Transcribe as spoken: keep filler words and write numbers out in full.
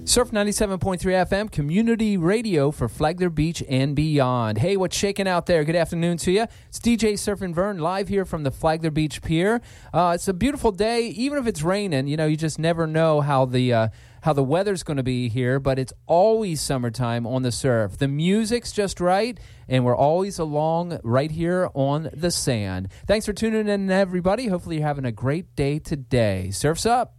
Surf ninety-seven point three F M, community radio for Flagler Beach and beyond. Hey, what's shaking out there? Good afternoon to you. It's D J Surf and Vern live here from the Flagler Beach Pier. Uh, it's a beautiful day, even if it's raining. You know, you just never know how the uh, how the weather's going to be here, but it's always summertime on the surf. The music's just right, and we're always along right here on the sand. Thanks for tuning in, everybody. Hopefully you're having a great day today. Surf's up.